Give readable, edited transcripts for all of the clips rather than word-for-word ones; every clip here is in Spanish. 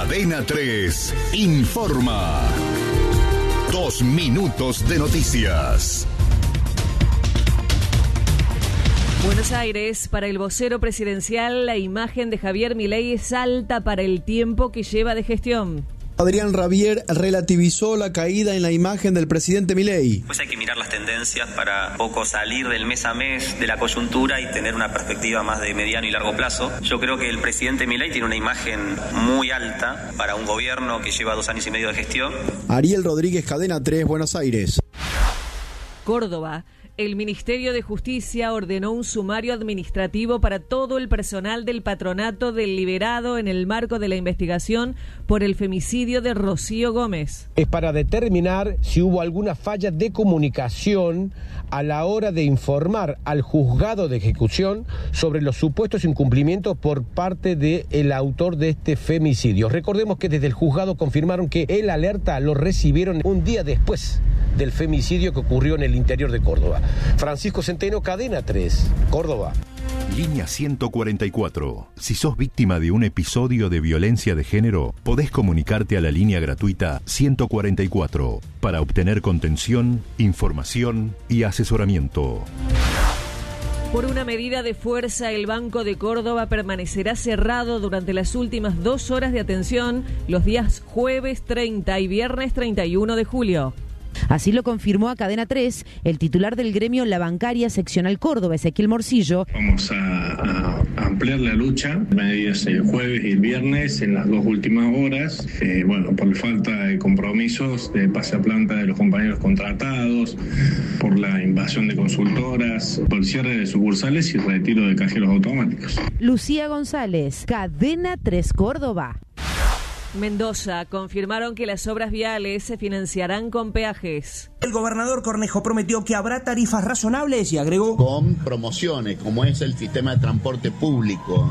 Cadena 3 informa. 2 minutos de noticias. Buenos Aires, para el vocero presidencial, la imagen de Javier Milei es alta para el tiempo que lleva de gestión. Adrián Rabier relativizó la caída en la imagen del presidente Milei. Pues hay que mirar las tendencias para poco salir del mes a mes de la coyuntura y tener una perspectiva más de mediano y largo plazo. Yo creo que el presidente Milei tiene una imagen muy alta para un gobierno que lleva 2 años y medio de gestión. Ariel Rodríguez, Cadena 3, Buenos Aires. Córdoba. El Ministerio de Justicia ordenó un sumario administrativo para todo el personal del patronato del liberado en el marco de la investigación por el femicidio de Rocío Gómez. Es para determinar si hubo alguna falla de comunicación a la hora de informar al juzgado de ejecución sobre los supuestos incumplimientos por parte del autor de este femicidio. Recordemos que desde el juzgado confirmaron que el alerta lo recibieron un día después del femicidio que ocurrió en el interior de Córdoba. Francisco Centeno, Cadena 3, Córdoba. Línea 144. Si sos víctima de un episodio de violencia de género, podés comunicarte a la línea gratuita 144 para obtener contención, información y asesoramiento. Por una medida de fuerza, el Banco de Córdoba permanecerá cerrado durante las últimas 2 horas de atención los días jueves 30 y viernes 31 de julio. Así lo confirmó a Cadena 3 el titular del gremio La Bancaria Seccional Córdoba, Ezequiel Morcillo. Vamos a ampliar la lucha, medidas el jueves y el viernes en las 2 últimas horas, por falta de compromisos de pase a planta de los compañeros contratados, por la invasión de consultoras, por el cierre de sucursales y retiro de cajeros automáticos. Lucía González, Cadena 3 Córdoba. Mendoza, confirmaron que las obras viales se financiarán con peajes. El gobernador Cornejo prometió que habrá tarifas razonables y agregó: con promociones, como es el sistema de transporte público,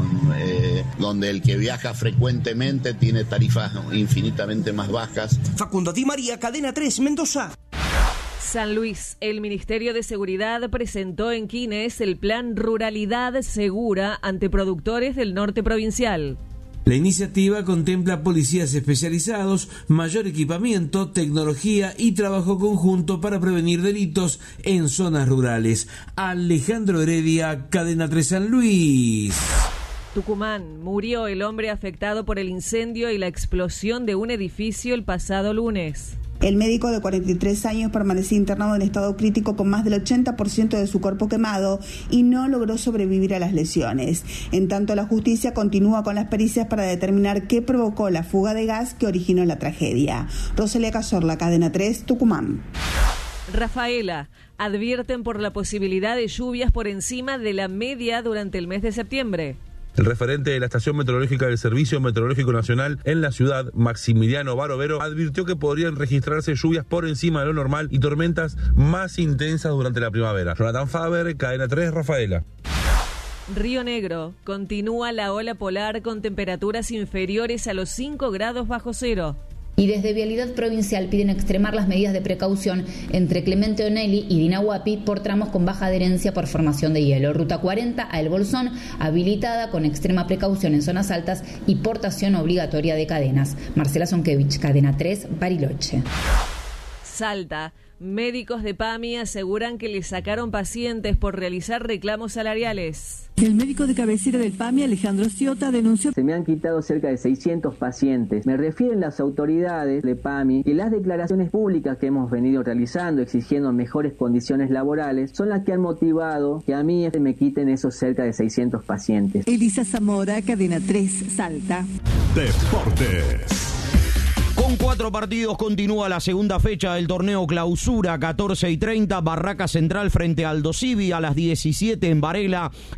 donde el que viaja frecuentemente tiene tarifas infinitamente más bajas. Facundo Di María, Cadena 3, Mendoza. San Luis, el Ministerio de Seguridad presentó en Quines el plan Ruralidad Segura ante productores del norte provincial. La iniciativa contempla policías especializados, mayor equipamiento, tecnología y trabajo conjunto para prevenir delitos en zonas rurales. Alejandro Heredia, Cadena 3 San Luis. Tucumán, murió el hombre afectado por el incendio y la explosión de un edificio el pasado lunes. El médico de 43 años permanecía internado en estado crítico con más del 80% de su cuerpo quemado y no logró sobrevivir a las lesiones. En tanto, la justicia continúa con las pericias para determinar qué provocó la fuga de gas que originó la tragedia. Rosalía Cazorla, Cadena 3, Tucumán. Rafaela, advierten por la posibilidad de lluvias por encima de la media durante el mes de septiembre. El referente de la Estación Meteorológica del Servicio Meteorológico Nacional en la ciudad, Maximiliano Barovero, advirtió que podrían registrarse lluvias por encima de lo normal y tormentas más intensas durante la primavera. Jonathan Faber, Cadena 3, Rafaela. Río Negro, continúa la ola polar con temperaturas inferiores a los 5 grados bajo cero. Y desde Vialidad Provincial piden extremar las medidas de precaución entre Clemente Onelli y Dinahuapi por tramos con baja adherencia por formación de hielo. Ruta 40 a El Bolsón, habilitada con extrema precaución en zonas altas y portación obligatoria de cadenas. Marcela Zonkevich, Cadena 3, Bariloche. Salta, médicos de PAMI aseguran que le sacaron pacientes por realizar reclamos salariales. El médico de cabecera del PAMI, Alejandro Ciota, denunció: se me han quitado cerca de 600 pacientes. Me refieren las autoridades de PAMI que las declaraciones públicas que hemos venido realizando exigiendo mejores condiciones laborales son las que han motivado que a mí me quiten esos cerca de 600 pacientes. Elisa Zamora, Cadena 3, Salta. Deportes. Con 4 partidos continúa la segunda fecha del torneo Clausura, 14:30, Barraca Central frente a Aldo Civi, a las 17 en Varela.